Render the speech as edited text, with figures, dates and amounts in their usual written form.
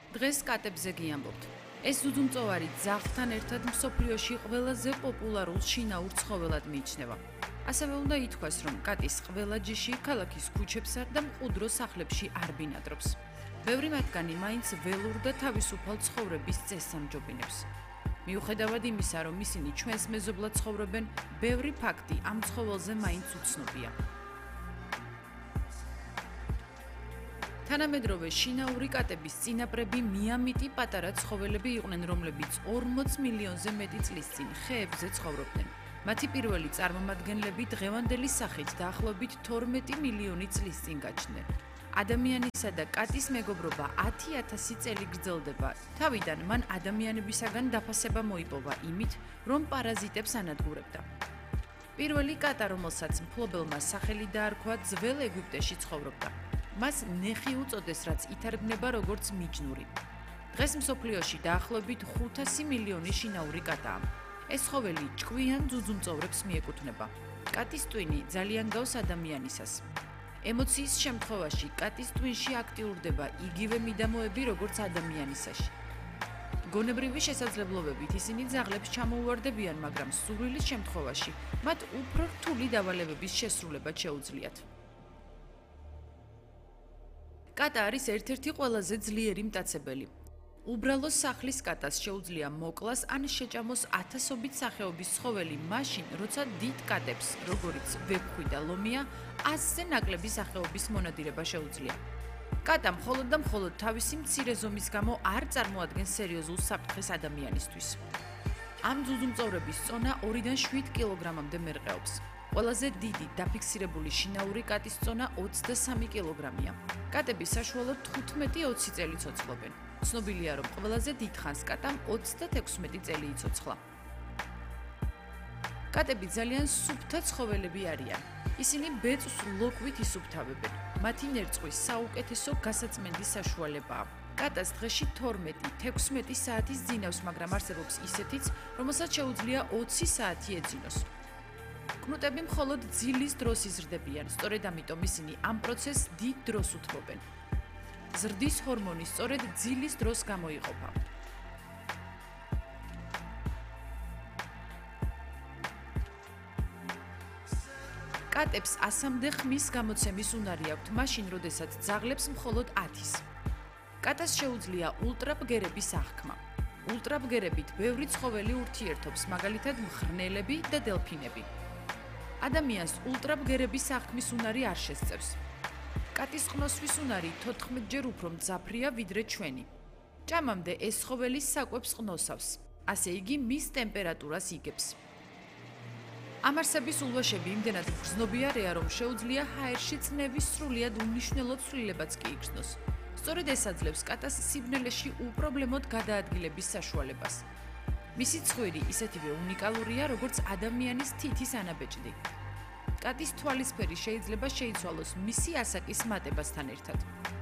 დღეს კატებზე გიამბობთ. ეს ძუძუმწოვარი ძაღლთან ერთად მსოფლიოში ყველაზე პოპულარულ შინაურ ცხოველად მიიჩნევა. ასევე უნდა ითქვას, რომ კატის ყველა ჯიში ქალაქის ქუჩებსა და მყუდრო სახლებში არ ბინადრობს. ბევრი მათგანი მაინც ველურ და თავისუფალ ცხოვრების წესს ამჯობინებს. მიუხედავად იმისა, რომ ისინი ჩვენს მეზობლად ცხოვრობენ, ბევრი ფაქტი ამ ცხოველზე მაინც უცნობია. თანამედროვე შინაური კატების წინაპრები მიამიტი პატარა ცხოველები იყვნენ, რომლებიც 40 მილიონზე მეტი წლის წინ ხეებზე ცხოვრობდნენ. მათი პირველი წარმომადგენლები დღევანდელი სახით დაახლოებით 12 მილიონი წლის წინ გაჩნდნენ. ადამიანისა და კატის მეგობრობა 10,000 წელი გრძელდება. თავიდან მან ადამიანებისაგან დაფასება მოიპოვა იმით, რომ პარაზიტებს ანადგურებდა. პირველი კატა, რომელსაც მფლობელმა სახელი დაარქვა, ძველ ეგვიპტეში ცხოვრობდა. მას ნეხი უწოდეს, რაც ითარგმნება როგორც მიჯნური. დღეს მსოფლიოში დაახლოებით 500 მილიონი შინაური კატაა. ეს ცხოველი ჭკვიან ძუძუმწოვრებს მიეკუთვნება. კატის ტვინი ძალიან გავს ადამიანისას. ემოციის შემთხვევაში კატის ტვინში აქტიურდება იგივე მიდამოები, როგორც ადამიანისაში. გონებრივი შესაძლებლობებით ისინი ძაღლებს ჩამოუვარდებიან, მაგრამ სურვილის შემთხვევაში მათ უფრო რთული დავალებების შესრულება შეუძლიათ. კატა არის ერთ-ერთი ყველაზე ძლიერი მტაცებელი. უბრალო სახლის კატას შეუძლია მოკლას ან შეჭამოს ათასობით სახეობის ცხოველი მაშინ, როცა დიდ კატებს, როგორიც ვეფხვი და ლომია, 100-ზე ნაკლები სახეობის მონადირება შეუძლია. კატა მხოლოდ და მხოლოდ თავისი მცირე ზომის გამო არ წარმოადგენს სერიოზულ საფრთხეს ადამიანისთვის. ამ ძუძუმწოვრების წონა 2-დან 7 კილოგრამამდე მერყეობს. ყველაზე დიდი დაფიქსირებული შინაური კატის წონა 23 კილოგრამია. კატები საშუალოდ 15-20 წელი ცოცხლობენ. ცნობილია, რომ ყველაზე დიდ ხანს კატამ 36 წელი იცოცხლა. კატები ძალიან სუფთა ცხოველები არიან. ისინი ბეწვს ლოკვით ისუფთავებენ. მათი ნერწყვი საუკეთესო გასაწმენდის საშუალებაა. კატას დღეში 12-16 საათის ძინავს, მაგრამ არსებობს ისეთიც, რომელსაც შეუძლია 20 საათი ეძინოს. კნუტები მხოლოდ ძილის დროს იზრდებიან, სწორედ ამიტომ ისინი ამ პროცესს დიდ დროს უთმობენ. ზრდის ჰორმონი სწორედ ძილის დროს გამოიყოფა. კატებს 100-მდე ხმის გამოცემის უნარი აქვთ, მაშინ, როდესაც ძაღლებს მხოლოდ 10-ის. კატას შეუძლია ულტრაბგერების აღქმა. ულტრაბგერებით ბევრი ცხოველი ურთიერთობს, მაგალითად მღრღნელები და დელფინები. ადამიანს ულტრაბგერების აღქმის უნარი არ შესწევს. კატის ყნოსვის უნარი 14-ჯერ უფრო მძაფრია ვიდრე ჩვენი. ჭამამდე ეს ცხოველი საკვებს ყნოსავს, ასე იგი მის ტემპერატურას იგებს. ამარსების ულვაშები იმდენად გრძნობიარეა, რომ შეუძლია ჰაერში წნევის სრულიად უმნიშვნელოდ ცვლილებაც კი იგრძნოს. სწორედ ეს აძლევს კატას სიბნელეში უპრობლემოდ გადაადგილების საშუალებას. მისი ცხვირი ისეთივე უნიკალურია, როგორც ადამიანის თითის ანაბეჭდი. კატის თვალის ფერი შეიძლება შეიცვალოს მისი ასაკის მატებასთან ერთად.